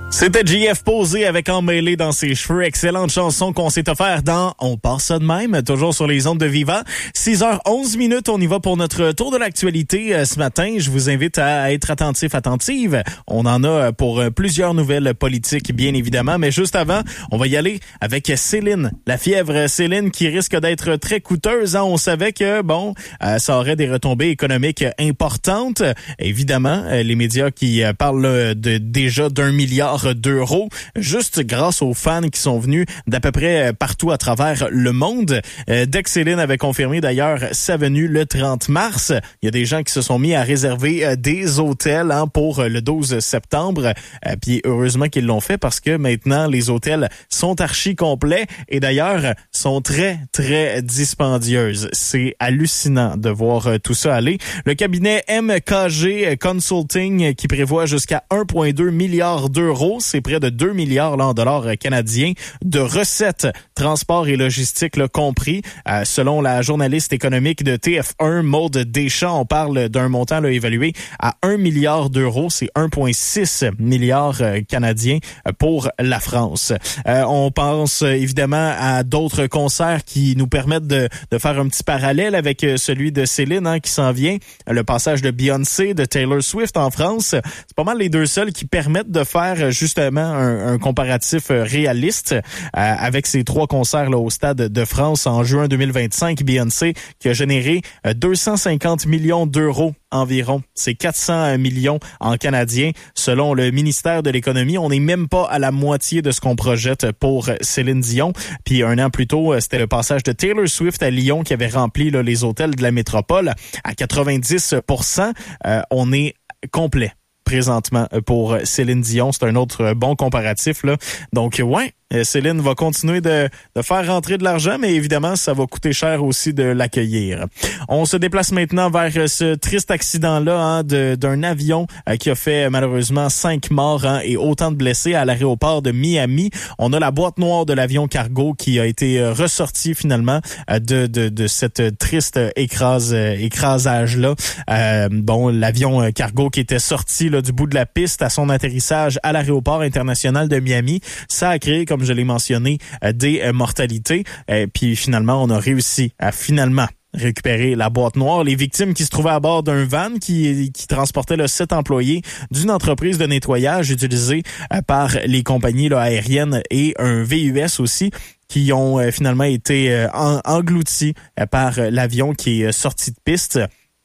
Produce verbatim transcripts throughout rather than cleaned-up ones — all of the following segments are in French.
C'était J F posé avec Emmêlé dans ses cheveux. Excellente chanson qu'on s'est offert dans On part ça de même, toujours sur les ondes de Viva. six heures onze minutes, on y va pour notre tour de l'actualité euh, ce matin. Je vous invite à être attentif, attentive. On en a pour euh, plusieurs nouvelles politiques, bien évidemment. Mais juste avant, on va y aller avec Céline. La fièvre Céline qui risque d'être très coûteuse. Hein. On savait que, bon, euh, ça aurait des retombées économiques importantes. Évidemment, euh, les médias qui euh, parlent euh, de déjà d'un milliard d'euros, juste grâce aux fans qui sont venus d'à peu près partout à travers le monde. Euh, dès que Céline avait confirmé d'ailleurs sa venue le trente mars, il y a des gens qui se sont mis à réserver euh, des hôtels hein, pour le douze septembre. Euh, puis heureusement qu'ils l'ont fait parce que maintenant les hôtels sont archi complets et d'ailleurs sont très très dispendieuses. C'est hallucinant de voir euh, tout ça aller. Le cabinet M K G Consulting qui prévoit jusqu'à un virgule deux milliard d'euros, c'est près de deux milliards là, en dollars canadiens de recettes, transport et logistique là, compris. Euh, selon la journaliste économique de T F un, Maude Deschamps, on parle d'un montant là, évalué à un milliard d'euros. C'est un virgule six milliard euh, canadiens pour la France. Euh, on pense euh, évidemment à d'autres concerts qui nous permettent de, de faire un petit parallèle avec euh, celui de Céline hein, qui s'en vient. Le passage de Beyoncé, de Taylor Swift en France. C'est pas mal les deux seuls qui permettent de faire justement un, un comparatif réaliste euh, avec ces trois concerts là, au Stade de France en juin deux mille vingt-cinq. Beyoncé qui a généré euh, deux cent cinquante millions d'euros environ. C'est quatre cents millions en canadien. Selon le ministère de l'Économie, on n'est même pas à la moitié de ce qu'on projette pour Céline Dion. Puis un an plus tôt, c'était le passage de Taylor Swift à Lyon qui avait rempli là, les hôtels de la métropole à quatre-vingt-dix pour cent. Euh, on est complet présentement pour Céline Dion. C'est un autre bon comparatif, là. Donc, ouais, Céline va continuer de, de faire rentrer de l'argent, mais évidemment, ça va coûter cher aussi de l'accueillir. On se déplace maintenant vers ce triste accident-là hein, de, d'un avion euh, qui a fait malheureusement cinq morts hein, et autant de blessés à l'aéroport de Miami. On a la boîte noire de l'avion cargo qui a été euh, ressortie finalement euh, de, de, de cette triste écrase, euh, écrasage-là. Euh, bon, l'avion cargo qui était sorti là, du bout de la piste à son atterrissage à l'aéroport international de Miami, ça a créé, comme je l'ai mentionné, des mortalités. Et puis finalement, on a réussi à finalement récupérer la boîte noire. Les victimes qui se trouvaient à bord d'un van qui, qui transportait là, sept employés d'une entreprise de nettoyage utilisée par les compagnies là, aériennes et un V U S aussi, qui ont euh, finalement été euh, en, engloutis euh, par l'avion qui est sorti de piste.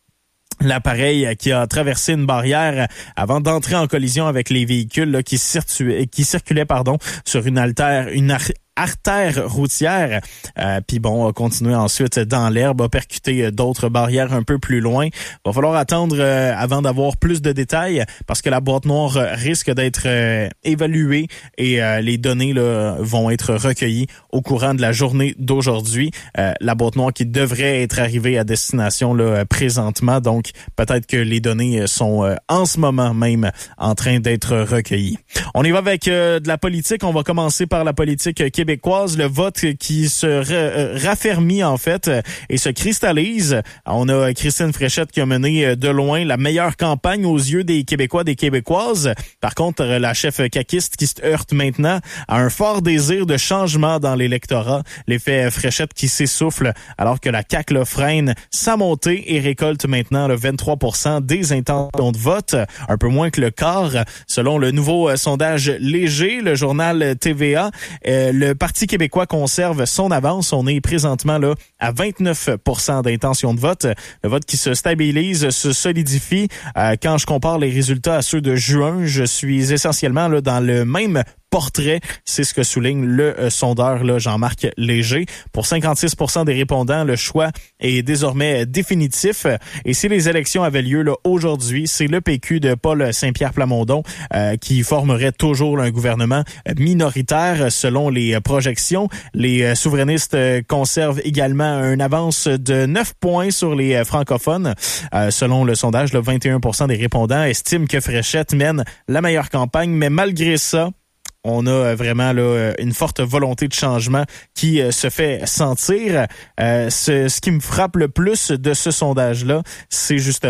L'appareil qui a traversé une barrière avant d'entrer en collision avec les véhicules là, qui, circulaient, qui circulaient pardon, sur une artère, une ar- artère routière. Euh, Puis bon, a continué ensuite dans l'herbe, a percuté d'autres barrières un peu plus loin. Va falloir attendre euh, avant d'avoir plus de détails parce que la boîte noire risque d'être euh, évaluée et euh, les données là, vont être recueillies au courant de la journée d'aujourd'hui. Euh, la boîte noire qui devrait être arrivée à destination là, présentement. Donc, peut-être que les données sont euh, en ce moment même en train d'être recueillies. On y va avec euh, de la politique. On va commencer par la politique québécoise. québécoise, le vote qui se ra- raffermit en fait et se cristallise. On a Christine Fréchette qui a mené de loin la meilleure campagne aux yeux des Québécois, des Québécoises. Par contre, la chef caquiste qui se heurte maintenant à un fort désir de changement dans l'électorat. L'effet Fréchette qui s'essouffle alors que la C A Q là, freine sa montée et récolte maintenant le vingt-trois pour cent des intentions de vote, un peu moins que le quart. Selon le nouveau euh, sondage Léger, le journal T V A, euh, le Parti québécois conserve son avance. On est présentement là à vingt-neuf pour cent d'intention de vote. Le vote qui se stabilise, se solidifie. Euh, quand je compare les résultats à ceux de juin, je suis essentiellement là dans le même portrait. C'est ce que souligne le euh, sondeur là, Jean-Marc Léger. Pour cinquante-six pour cent des répondants, le choix est désormais définitif. Et si les élections avaient lieu là, aujourd'hui, c'est le P Q de Paul Saint-Pierre Plamondon euh, qui formerait toujours là, un gouvernement minoritaire selon les projections. Les souverainistes conservent également une avance de neuf points sur les francophones. Euh, selon le sondage, le vingt et un pour cent des répondants estiment que Fréchette mène la meilleure campagne, mais malgré ça, on a vraiment là une forte volonté de changement qui euh, se fait sentir. Euh, ce, ce qui me frappe le plus de ce sondage-là, c'est justement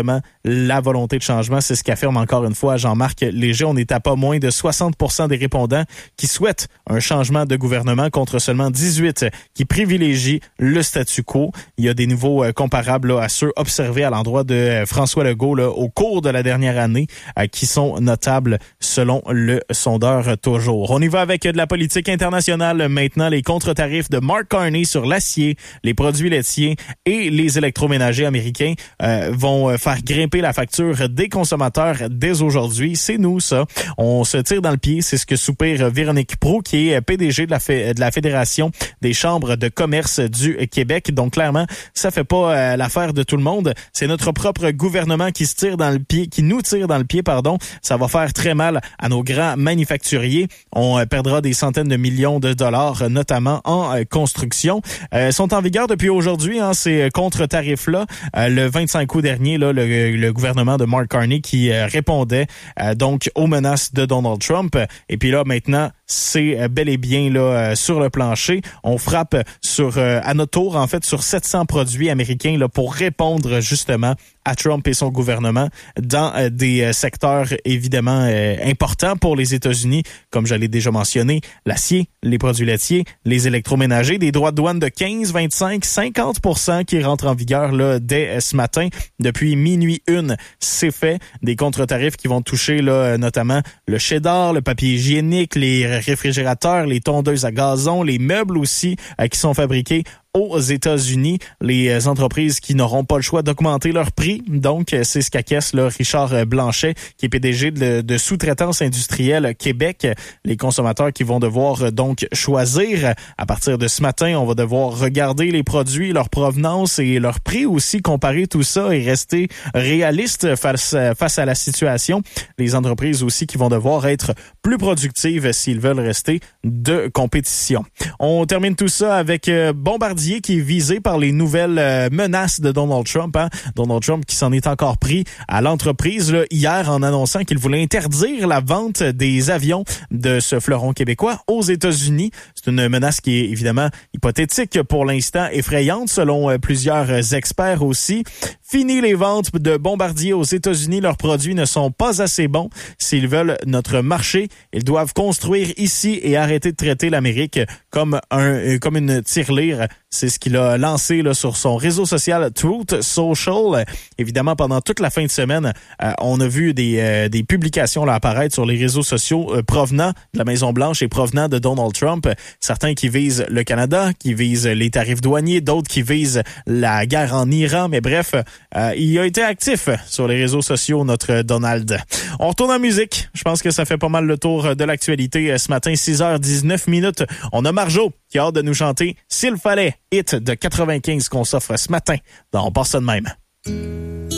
la volonté de changement. C'est ce qu'affirme encore une fois Jean-Marc Léger. On est à pas moins de soixante pour cent des répondants qui souhaitent un changement de gouvernement contre seulement dix-huit qui privilégient le statu quo. Il y a des niveaux euh, comparables là, à ceux observés à l'endroit de euh, François Legault là, au cours de la dernière année euh, qui sont notables selon le sondeur toujours. On y va avec de la politique internationale maintenant. Les contre-tarifs de Mark Carney sur l'acier, les produits laitiers et les électroménagers américains euh, vont faire grimper la facture des consommateurs dès aujourd'hui. C'est nous, ça. On se tire dans le pied. C'est ce que soupire Véronique Proulx, qui est P D G de la, F- de la Fédération des chambres de commerce du Québec. Donc, clairement, ça fait pas euh, l'affaire de tout le monde. C'est notre propre gouvernement qui se tire dans le pied, qui nous tire dans le pied, pardon. Ça va faire très mal à nos grands manufacturiers. On euh, perdra des centaines de millions de dollars, notamment en euh, construction. Euh, sont en vigueur depuis aujourd'hui, hein, ces contre-tarifs-là. Euh, le vingt-cinq août dernier, là, le, le gouvernement de Mark Carney qui euh, répondait euh, donc aux menaces de Donald Trump. Et puis là, maintenant, c'est euh, bel et bien là euh, sur le plancher. On frappe sur euh, à notre tour, en fait, sur sept cents produits américains là pour répondre justement à Trump et son gouvernement dans euh, des euh, secteurs évidemment euh, importants pour les États-Unis, comme je l'ai déjà mentionné, l'acier, les produits laitiers, les électroménagers, des droits de douane de quinze, vingt-cinq, cinquante pour cent qui rentrent en vigueur là dès euh, ce matin. Depuis minuit une, c'est fait. Des contre-tarifs qui vont toucher là notamment le cheddar, le papier hygiénique, les réfrigérateurs, les tondeuses à gazon, les meubles aussi euh, qui sont fabriqués aux États-Unis, les entreprises qui n'auront pas le choix d'augmenter leur prix. Donc, c'est ce qu'acquiesce là, Richard Blanchet, qui est P D G de, de sous-traitance industrielle Québec. Les consommateurs qui vont devoir donc choisir. À partir de ce matin, on va devoir regarder les produits, leur provenance et leur prix aussi, comparer tout ça et rester réaliste face, face à la situation. Les entreprises aussi qui vont devoir être plus productives s'ils veulent rester de compétition. On termine tout ça avec euh, Bombardier qui est visé par les nouvelles euh, menaces de Donald Trump. Hein? Donald Trump qui s'en est encore pris à l'entreprise là, hier en annonçant qu'il voulait interdire la vente des avions de ce fleuron québécois aux États-Unis. C'est une menace qui est évidemment hypothétique pour l'instant, effrayante selon euh, plusieurs experts aussi. Fini les ventes de Bombardier aux États-Unis. Leurs produits ne sont pas assez bons. S'ils veulent notre marché, ils doivent construire ici et arrêter de traiter l'Amérique comme un comme une tirelire. C'est ce qu'il a lancé là, sur son réseau social Truth Social. Évidemment, pendant toute la fin de semaine, euh, on a vu des, euh, des publications là, apparaître sur les réseaux sociaux euh, provenant de la Maison-Blanche et provenant de Donald Trump. Certains qui visent le Canada, qui visent les tarifs douaniers, d'autres qui visent la guerre en Iran. Mais bref, euh, il a été actif sur les réseaux sociaux, notre Donald. On retourne en musique. Je pense que ça fait pas mal le tour de l'actualité ce matin, six heures dix-neuf minutes. On a Marjo qui a hâte de nous chanter « S'il fallait » hit de quatre-vingt-quinze qu'on s'offre ce matin dans On passe ça de même.